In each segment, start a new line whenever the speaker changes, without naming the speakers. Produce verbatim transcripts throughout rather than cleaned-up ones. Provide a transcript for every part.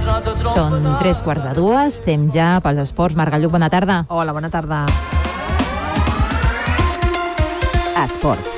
Són tres quarts de dues, temps ja pels esports. Marc Gallug, bona tarda.
Hola, bona tarda.
Esports.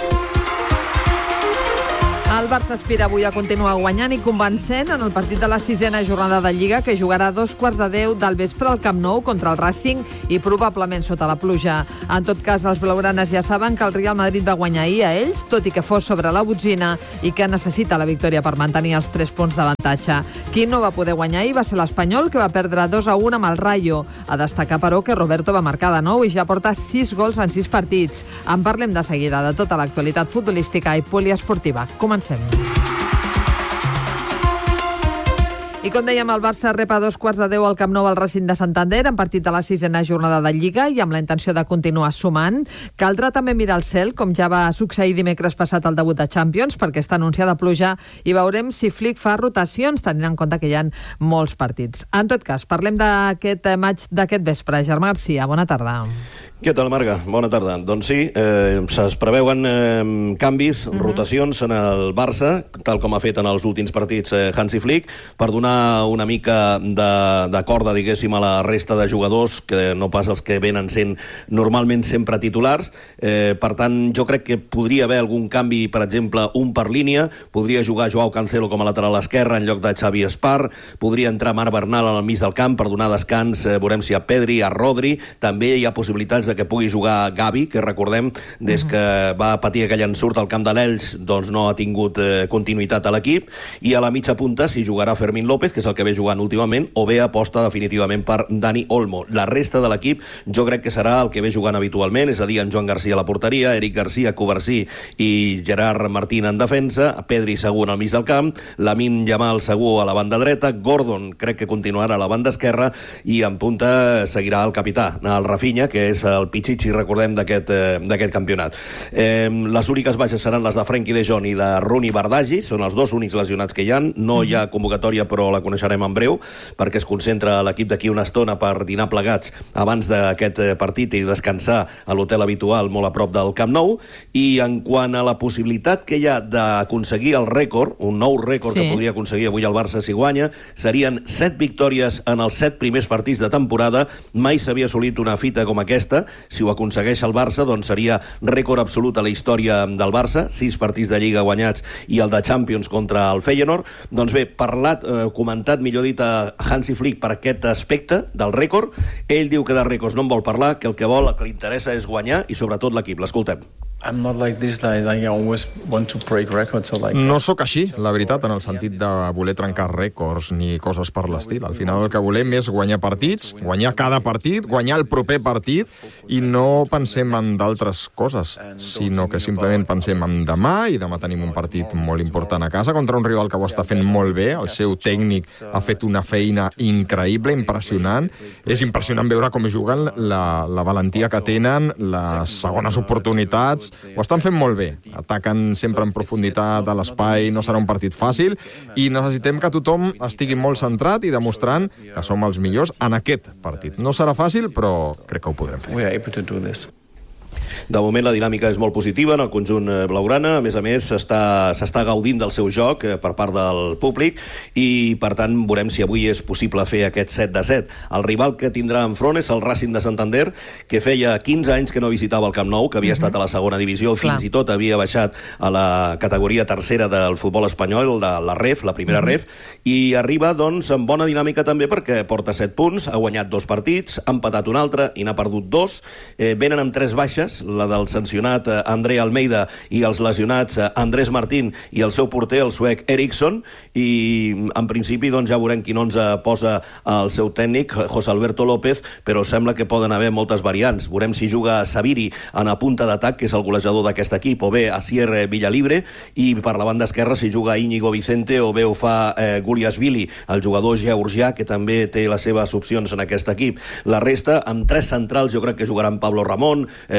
El Barça aspira avui a continuar guanyant i convencent en el partit de la sisena jornada de Lliga, que jugarà a dos quarts de deu del vespre al Camp Nou contra el Racing i probablement sota la pluja. En tot cas, els blaugranes ja saben que el Real Madrid va guanyar ahir a ells, tot i que fos sobre la botzina, i que necessita la victòria per mantenir els tres punts d'avantatge. Qui no va poder guanyar ahir va ser l'Espanyol, que va perdre dos a un amb el Rayo. A destacar, però, que Roberto va marcar de nou i ja porta sis gols en sis partits. En parlem de seguida de tota l'actualitat futbolística i poliesportiva. Comencem. I com dèiem, el Barça rep a dos quarts de deu al Camp Nou al Racing de Santander en partit de la sisena jornada de Lliga i amb la intenció de continuar sumant. Caldrà també mirar al cel, com ja va succeir dimecres passat al debut de Champions, perquè està anunciada pluja i veurem si Flick fa rotacions, tenint en compte que hi ha molts partits. En tot cas, parlem d'aquest maig d'aquest vespre. Germà Garcia, bona tarda.
Què tal, Marga? Bona tarda. Doncs sí, eh, es preveuen eh, canvis, uh-huh. rotacions en el Barça, tal com ha fet en els últims partits eh, Hansi Flick, per donar una mica de, de corda, diguéssim, a la resta de jugadors, que no pas els que venen sent normalment sempre titulars. Eh, per tant, jo crec que podria haver algun canvi, per exemple, un per línia, podria jugar Joao Cancelo com a lateral esquerre en lloc de Xavi Espar, podria entrar Marc Bernal al mig del camp per donar descans, eh, veurem si a Pedri, a Rodri, també hi ha possibilitats de que pugui jugar Gavi, que recordem, des que va patir aquell ensurt al camp de l'Elx, doncs no ha tingut eh, continuïtat a l'equip, i a la mitja punta s'hi jugarà Fermín López, que és el que ve jugant últimament, o bé aposta definitivament per Dani Olmo. La resta de l'equip jo crec que serà el que ve jugant habitualment, és a dir, en Joan Garcia a la porteria, Eric Garcia, Covarsí i Gerard Martín en defensa, Pedri segur al mig del camp, Lamine Yamal segur a la banda dreta, Gordon crec que continuarà a la banda esquerra, i en punta seguirà el capità, el Rafinha, que és el pitxit, si recordem, d'aquest eh, d'aquest campionat. Eh, les úniques baixes seran les de Frenkie de Jong i de Rooney Bardghji, són els dos únics lesionats que hi ha. No hi ha convocatòria, però la coneixerem en breu, perquè es concentra l'equip d'aquí una estona per dinar plegats abans d'aquest partit i descansar a l'hotel habitual molt a prop del Camp Nou. I en quant a la possibilitat que hi ha d'aconseguir el rècord, un nou rècord sí. que podria aconseguir avui el Barça si guanya, serien set victòries en els set primers partits de temporada. Mai s'havia assolit una fita com aquesta. Si ho aconsegueix el Barça, doncs seria rècord absolut a la història del Barça, sis partits de Lliga guanyats i el de Champions contra el Feyenoord. Doncs bé, parlat, eh, comentat, millor dit, a Hansi Flick per aquest aspecte del rècord. Ell diu que de rècords no en vol parlar, que el que vol, el que li interessa és guanyar i sobretot l'equip. L'escoltem.
I'm not like this, like, I always want to break records, so like...
No sóc així, la veritat, en el sentit de voler trencar rècords ni coses per l'estil. Al final el que volem és guanyar partits, guanyar cada partit, guanyar el proper partit, i no pensem en d'altres coses, sinó que simplement pensem en demà, i demà tenim un partit molt important a casa contra un rival que ho està fent molt bé. El seu tècnic ha fet una feina increïble, impressionant. És impressionant veure com juguen, la, la valentia que tenen, les segones oportunitats. Ho estan fent molt bé, ataquen sempre en profunditat a l'espai, no serà un partit fàcil, i necessitem que tothom estigui molt centrat i demostrant que som els millors en aquest partit. No serà fàcil, però crec que ho podrem fer.
We are able to do this.
De moment la dinàmica és molt positiva en el conjunt blaugrana. A més a més, s'està s'està gaudint del seu joc per part del públic i, per tant, veurem si avui és possible fer aquest set de set. El rival que tindrà enfront és el Racing de Santander, que feia quinze anys que no visitava el Camp Nou, que havia uh-huh. estat a la segona divisió, Clar. fins i tot havia baixat a la categoria tercera del futbol espanyol, de la R E F, la primera uh-huh. R E F, i arriba, doncs, amb bona dinàmica també, perquè porta set punts, ha guanyat dos partits, ha empatat un altre i n'ha perdut dos. Eh, venen amb tres baixes, la del sancionat André Almeida i els lesionats Andrés Martín i el seu porter, el suec Eriksson, i en principi doncs, ja veurem quin onze posa el seu tècnic, José Alberto López, però sembla que poden haver moltes variants. Veurem si juga Saviri en la punta d'atac, que és el golejador d'aquest equip, o bé Asier Villalibre, i per la banda esquerra si juga Íñigo Vicente, o bé ho fa eh, Guliashvili, el jugador georgià, que també té les seves opcions en aquest equip. La resta, amb tres centrals, jo crec que jugaran Pablo Ramón, eh, Pedro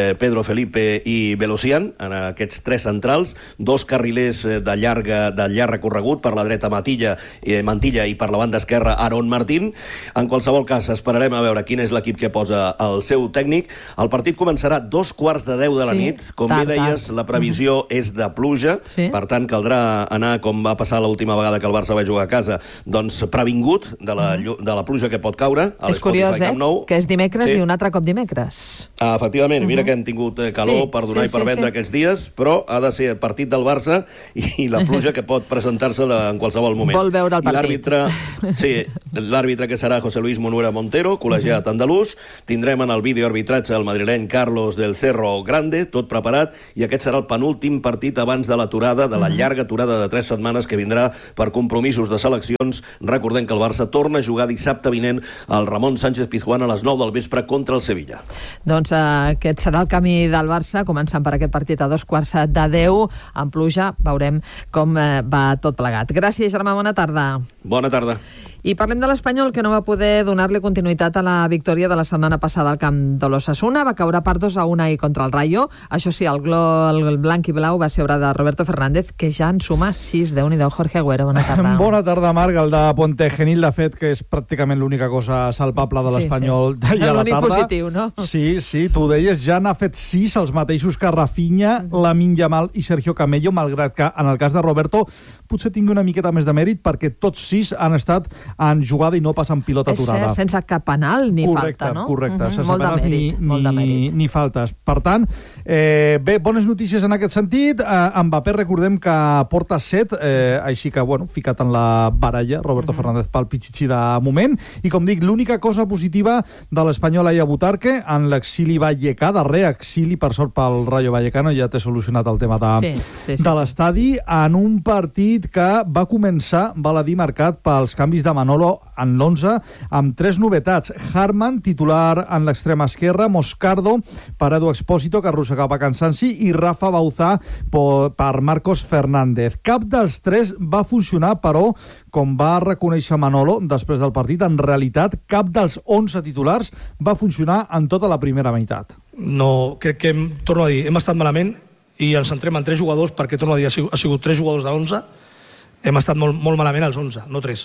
Pedro Felipe i Velocian, en aquests tres centrals, dos carrilers de, llarga, de llarg recorregut, per la dreta Matilla, eh, Mantilla i per la banda esquerra Aaron Martín. En qualsevol cas, esperarem a veure quin és l'equip que posa el seu tècnic. El partit començarà dos quarts de deu de la
sí,
nit. Com
tard,
bé deies,
tard.
la previsió mm-hmm. és de pluja, sí. Per tant, caldrà anar, com va passar l'última vegada que el Barça va jugar a casa, doncs previngut de la, mm-hmm. de la pluja que pot caure a
és curiós, eh? Que és dimecres sí. i un altre cop dimecres.
Ah, efectivament, mm-hmm. mira que hem tingut calor sí, per donar sí, i per sí, vendre sí. aquests dies, però ha de ser el partit del Barça i la pluja que pot presentar-se en qualsevol moment.
Vol veure el partit.
I l'àrbitre, sí, l'àrbitre que serà José Luis Monuera Montero, col·legiat mm-hmm. andalús. Tindrem en el videoarbitratge el madrileny Carlos del Cerro Grande, tot preparat, i aquest serà el penúltim partit abans de l'aturada, de la llarga aturada de tres setmanes que vindrà per compromisos de seleccions. Recordem que el Barça torna a jugar dissabte vinent al Ramon Sánchez Pizjuán a les nou del vespre contra el Sevilla.
Doncs uh, aquest serà el camí del Barça, començant per aquest partit a dos quarts de deu, amb pluja, veurem com uh, va tot plegat. Gràcies, Germà, bona tarda.
Bona tarda.
I parlem de l'Espanyol, que no va poder donar-li continuïtat a la victòria de la setmana passada al camp de l'Osasuna. Va caure per dos a un ahir contra el Rayo. Això sí, el, glo, el blanc i blau va ser obra de Roberto Fernández, que ja en suma sis. Déu-n'hi-do, Jorge Agüero, bona tarda.
Bona tarda, Marc. El de Ponte Genil, de fet, que és pràcticament l'única cosa salvable de l'Espanyol sí, sí. d'ahir a la tarda.
Positiu, no?
Sí, sí, tu ho deies, ja n'ha fet sis, els mateixos que Rafinha, mm. Lamine Yamal i Sergio Camello, malgrat que en el cas de Roberto potser tingui una miqueta més de mèrit, perquè tots sis han estat en jugada i no pas en pilota aturada.
És cert, sense cap penal ni
correcte,
falta, no?
Correcte,
uh-huh.
sense
molt
penals
mèrit,
ni,
molt
ni, ni faltes. Per tant, eh, bé, bones notícies en aquest sentit. Eh, Mbappé, recordem que porta set, eh, així que, bueno, ficat en la baralla, Roberto uh-huh. Fernández pel pitxitxi de moment. I, com dic, l'única cosa positiva de l'Espanyol ahir a Butarque, en l'exili Vallecà, de reexili, per sort pel Rayo Vallecano, ja té solucionat el tema de, sí, sí, sí. de l'estadi, en un partit que va començar, val a dir, marcat pels canvis de Manolo en l'onze, amb tres novetats. Harman, titular en l'extrema esquerra, Moscardo per Edu Expósito, que arrossegava cansanci, i Rafa Bauzá per Marcos Fernández. Cap dels tres va funcionar, però, com va reconèixer Manolo després del partit, en realitat cap dels onze titulars va funcionar en tota la primera meitat.
No, crec que, hem, torno a dir, hem estat malament i ens centrem en tres jugadors, perquè, torno a dir, ha sigut, ha sigut tres jugadors d'onze, hem estat molt, molt malament als onze, no tres.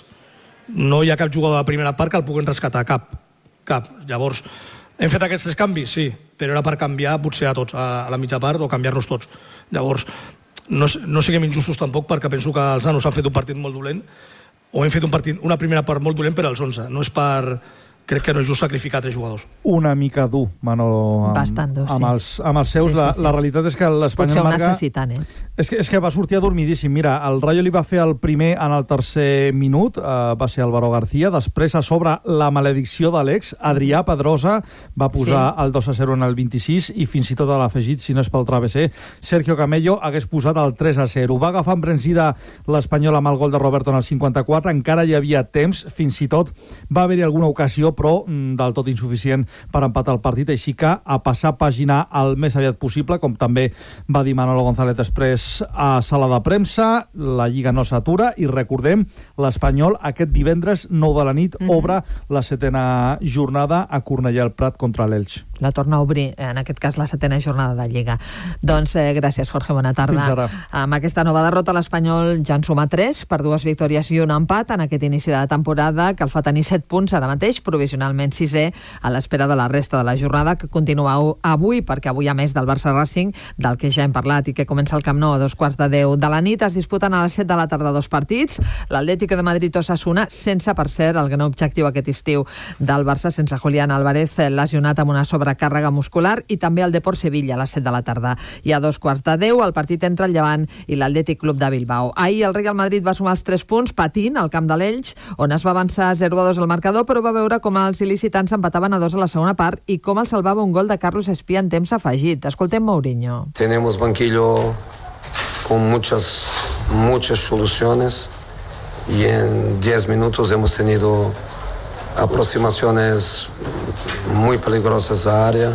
No hi ha cap jugador de la primera part que el puguin rescatar, cap. Cap. Llavors, hem fet aquests tres canvis, sí, però era per canviar potser a tots, a la mitja part, o canviar-nos tots. Llavors, no, no siguem injustos tampoc, perquè penso que els nanos han fet un partit molt dolent, o hem fet un partit, una primera part molt dolent per als onze. No és per... Crec que no és just sacrificar tres jugadors.
Una mica dur, Manolo, amb,
Bastant dur, sí.
amb, els, amb els seus. Sí, sí, sí. La, la realitat és que l'Espanyol marca...
Potser ho necessiten, eh?
És que, és que va sortir adormidíssim. Mira, el Rayo li va fer el primer en el tercer minut, eh, va ser Álvaro García, després a sobre la maledicció de l'ex, Adrià Pedrosa va posar sí. el dos a zero en el vint-i-sis i fins i tot a l'afegit, si no és pel travesser, Sergio Camello hagués posat el tres a zero. Va agafar embranzida l'Espanyol amb el gol de Roberto en el cinquanta-quatre, encara hi havia temps, fins i tot va haver-hi alguna ocasió, però del tot insuficient per empatar el partit, així que a passar pàgina el més aviat possible, com també va dir Manolo González després a sala de premsa. La Lliga no s'atura i recordem, l'Espanyol aquest divendres nou de la nit mm-hmm. obre la setena jornada a Cornellà al Prat contra l'Elx.
La torna a obrir, en aquest cas la setena jornada de Lliga. Doncs eh, gràcies, Jorge, bona tarda.
Fins ara.
Amb aquesta nova derrota l'Espanyol ja en suma tres, per dues victòries i un empat en aquest inici de temporada, que el fa tenir set punts ara mateix, provisionalment sisè, a l'espera de la resta de la jornada, que continua avui, perquè avui, a més del Barça Racing, del que ja hem parlat i que comença el Camp Nou a dos quarts de deu de la nit, es disputen a les set de la tarda dos partits, l'Atlético de Madrid Osasuna, sense, per cert, el gran objectiu aquest estiu del Barça, sense Julián Álvarez, lesionat amb una sobrecàrrega muscular, i també el Depor Sevilla a les set de la tarda. I a dos quarts de deu el partit entre el Llevant i l'Atlètic Club de Bilbao. Ahir el Real Madrid va sumar els tres punts patint al camp de l'Elx, on es va avançar zero a dos al marcador, però va veure com els il·licitants empataven a dos a la segona part i com el salvava un gol de Carlos Espía en temps afegit. Escoltem Mourinho.
Tenemos banquillo con muchas, muchas soluciones y en diez minutos hemos tenido aproximaciones muy peligrosas a área.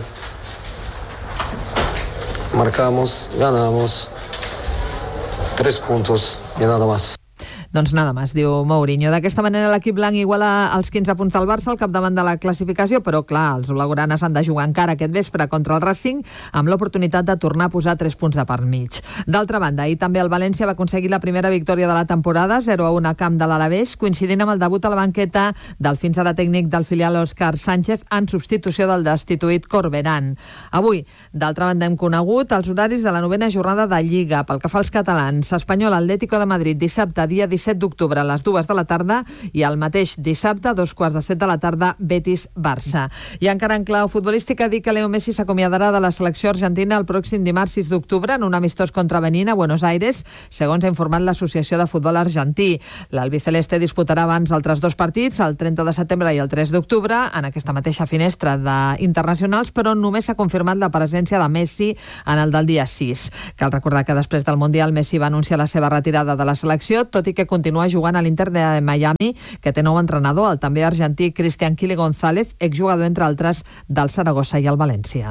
Marcamos, ganamos, tres puntos y nada más.
Doncs nada más, diu Mourinho. D'aquesta manera l'equip blanc iguala els quinze punts del Barça al capdavant de la classificació, però clar, els blaugranes han de jugar encara aquest vespre contra el Racing amb l'oportunitat de tornar a posar tres punts de part mig. D'altra banda, ahir també el València va aconseguir la primera victòria de la temporada, zero a un a camp de l'Alavés, coincidint amb el debut a la banqueta del fins ara tècnic del filial Òscar Sánchez en substitució del destituït Corberán. Avui, d'altra banda, hem conegut els horaris de la novena jornada de Lliga. Pel que fa als catalans, Espanyol Atlético de Madrid dissabte, dia disset d'octubre a les dues de la tarda, i el mateix dissabte, a dos quarts de set de la tarda, Betis-Barça. I encara en clau futbolística, dir que Leo Messi s'acomiadarà de la selecció argentina el pròxim dimarts sis d'octubre en un amistós contra Benín a Buenos Aires, segons ha informat l'Associació de Futbol Argentí. L'albiceleste disputarà abans altres dos partits, el trenta de setembre i el tres d'octubre, en aquesta mateixa finestra d'internacionals, però només s'ha confirmat la presència de Messi en el del dia sis. Cal recordar que després del Mundial Messi va anunciar la seva retirada de la selecció, tot i que continua jugant a l'Inter de Miami, que té nou entrenador, el també argentí Cristian Quili González, exjugador, entre altres, del Saragossa i el València.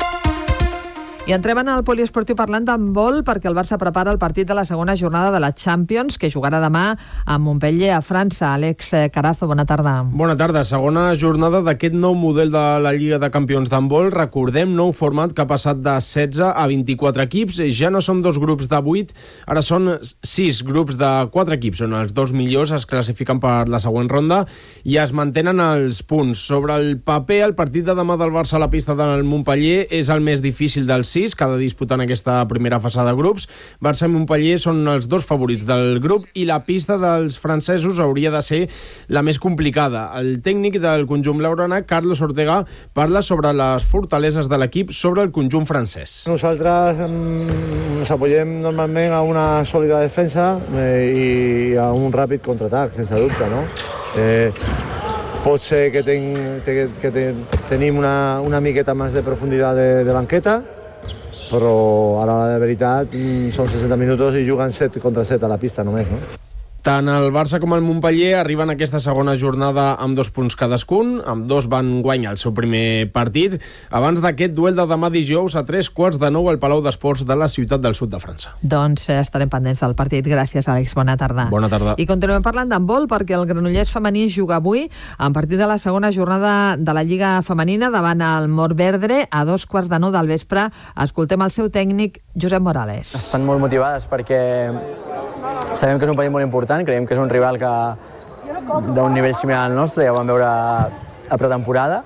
I entrem en el poliesportiu parlant d'handbol perquè el Barça prepara el partit de la segona jornada de la Champions, que jugarà demà a Montpellier, a França. Àlex Carazo, bona tarda.
Bona tarda. Segona jornada d'aquest nou model de la Lliga de Campions d'handbol. Recordem, nou format que ha passat de setze a vint-i-quatre equips. Ja no són dos grups de vuit, ara són sis grups de quatre equips, on els dos millors es classifiquen per la següent ronda i es mantenen els punts. Sobre el paper, el partit de demà del Barça a la pista del Montpellier és el més difícil dels sis que ha de disputar en aquesta primera fase de grups. Barça i Montpellier són els dos favorits del grup i la pista dels francesos hauria de ser la més complicada. El tècnic del conjunt blaugrana, Carlos Ortega, parla sobre les fortaleses de l'equip sobre el conjunt francès.
Nosaltres ens apoyem normalment a una sòlida defensa eh, i a un ràpid contraatac, sense dubte, no? Eh, pot ser que, ten, que, que ten, tenim una, una miqueta més de profunditat de, de banqueta, però ara la veritat són seixanta minuts i juguen set contra set a la pista només, no?
Tant el Barça com el Montpellier arriben a aquesta segona jornada amb dos punts cadascun, amb dos van guanyar el seu primer partit, abans d'aquest duel de demà dijous a tres quarts de nou al Palau d'Esports de la ciutat del sud de França.
Doncs eh, estarem pendents del partit. Gràcies, Àlex. Bona tarda.
Bona tarda.
I continuem parlant d'handbol perquè el Granollers femení juga avui en partit de la segona jornada de la Lliga Femenina davant el Morvedre a dos quarts de nou del vespre. Escoltem el seu tècnic, Josep Morales.
Estan molt motivades perquè sabem que és un partit molt important, creiem que és un rival que d'un nivell similar al nostre, ja ho vam veure a pretemporada,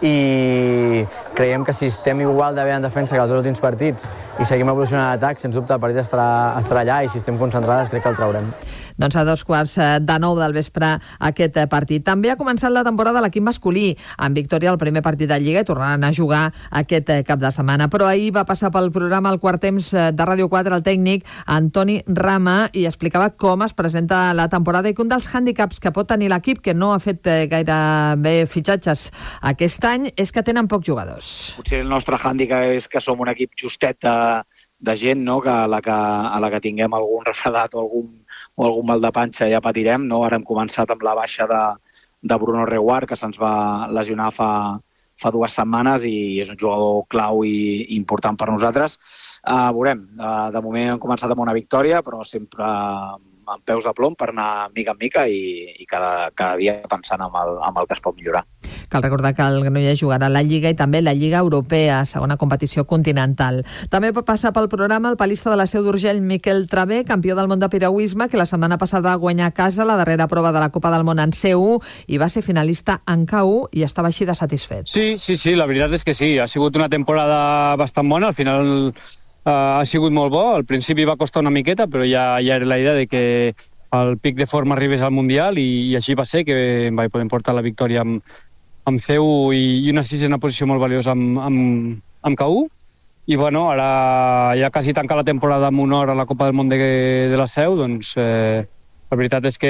i creiem que si estem igual de bé en defensa que els dos últims partits i seguim evolucionant en atac, sens dubte el partit estarà, estarà allà, i si estem concentrades crec que el traurem.
Doncs a dos quarts de nou del vespre aquest partit. També ha començat la temporada l'equip masculí, amb victòria al primer partit de Lliga i tornaran a jugar aquest cap de setmana. Però ahir va passar pel programa el quart temps de Ràdio quatre el tècnic Antoni Rama i explicava com es presenta la temporada i que un dels hàndicaps que pot tenir l'equip, que no ha fet gaire bé fitxatges aquest any, és que tenen pocs jugadors.
Potser el nostre hàndicap és que som un equip justet de, de gent, no? que, a, la que a la que tinguem algun refredat o algun o algun mal de panxa ja patirem, no? Ara hem començat amb la baixa de, de Bruno Reguard, que se'ns va lesionar fa, fa dues setmanes i és un jugador clau i important per nosaltres. Uh, veurem, uh, de moment hem començat amb una victòria, però sempre uh, amb peus de plom per anar mica en mica i, i cada, cada dia pensant en el, en el que es pot millorar.
Cal recordar que el Granollers jugarà la Lliga i també la Lliga Europea, segona competició continental. També va passar pel programa el palista de la Seu d'Urgell, Miquel Travé, campió del món de piragüisme, que la setmana passada va guanyar a casa la darrera prova de la Copa del Món en C u i va ser finalista en K u i estava així de satisfet.
Sí, sí, sí, la veritat és que sí. Ha sigut una temporada bastant bona, al final uh, ha sigut molt bo. Al principi va costar una miqueta, però ja, ja era la idea de que el pic de forma arribés al Mundial i, i així va ser, que em vaig poder portar la victòria amb amb C u i una sisena posició molt valiosa amb, amb, amb K u. I bueno, ara ja quasi tancar la temporada amb honor a la Copa del Món de, de la Seu, doncs eh, la veritat és que,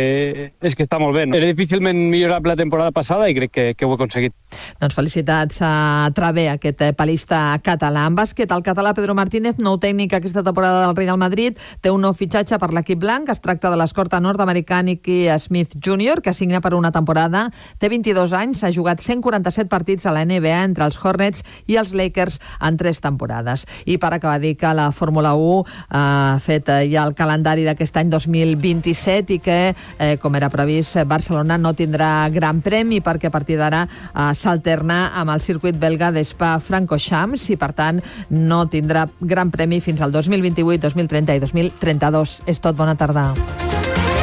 és que està molt bé. No? Era difícilment millorable la temporada passada i crec que, que ho he aconseguit.
Doncs felicitats a Travé, aquest palista català. En bàsquet, el català Pedro Martínez, nou tècnic aquesta temporada del Real Madrid, té un nou fitxatge per l'equip blanc. Es tracta de l'escorta nord-americà Nicky Smith júnior, que signa per una temporada. Té vint-i-dos anys, ha jugat cent quaranta-set partits a la N B A entre els Hornets i els Lakers en tres temporades. I per acabar, dir que la Fórmula u ha fet ja el calendari d'aquest any dos mil vint-i-cinc disset i que, eh, com era previst, Barcelona no tindrà gran premi perquè a partir d'ara eh, s'alterna amb el circuit belga d'Spa-Francorchamps i, per tant, no tindrà gran premi fins al dos mil vint-i-vuit, dos mil trenta i dos mil trenta-dos. És tot, bona tarda.